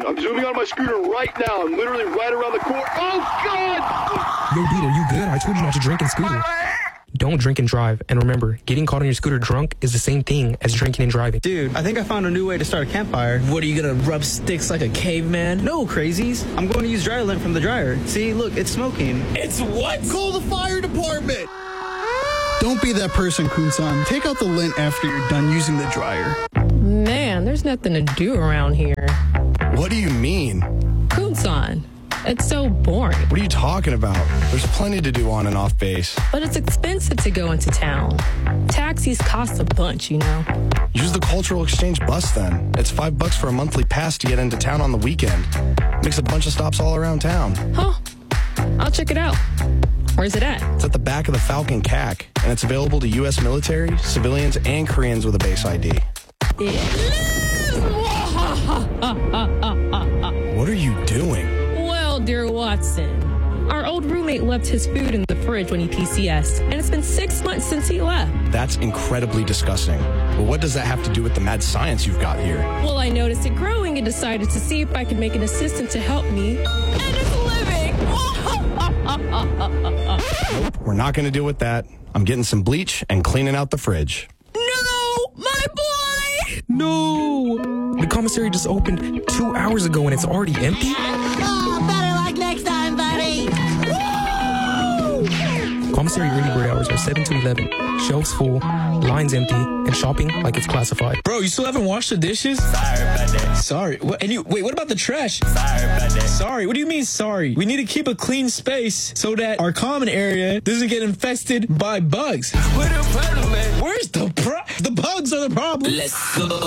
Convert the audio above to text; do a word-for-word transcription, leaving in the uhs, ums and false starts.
zooming. I'm zooming on my scooter right now. I'm literally right around the corner. Oh, God! Yo, dude, are you good? I told you not to drink and scooter. Don't drink and drive. And remember, getting caught on your scooter drunk is the same thing as drinking and driving. Dude, I think I found a new way to start a campfire. What, are you gonna rub sticks like a caveman? No, crazies. I'm going to use dry lint from the dryer. See, look, it's smoking. It's what? Call the fire department! Don't be that person, Kun-san. Take out the lint after you're done using the dryer. Man, there's nothing to do around here. What do you mean? Kun-san, it's so boring. What are you talking about? There's plenty to do on and off base. But it's expensive to go into town. Taxis cost a bunch, you know. Use the Cultural Exchange bus then. It's five bucks for a monthly pass to get into town on the weekend. Makes a bunch of stops all around town. Huh. I'll check it out. Where's it at? It's at the back of the Falcon C A C, and it's available to U S military, civilians, and Koreans with a base I D. What are you doing? Well, dear Watson, our old roommate left his food in the fridge when he P C S'd, and it's been six months since he left. That's incredibly disgusting. But what does that have to do with the mad science you've got here? Well, I noticed it growing and decided to see if I could make an assistant to help me. And it's living! Nope, we're not going to deal with that. I'm getting some bleach and cleaning out the fridge. No! My boy! No! The commissary just opened two hours ago and it's already empty? Oh, better luck next time, buddy! Woo! Commissary early bird hours are seven to eleven. Shelves full, lines empty, and shopping like it's classified. Bro, you still haven't washed the dishes? Sorry about that. Sorry. What, and you, wait, what about the trash? Sorry about that. Sorry. What do you mean sorry? We need to keep a clean space so that our common area doesn't get infested by bugs. What a problem, man. Where's the pro- The bugs are the problem. Let's go.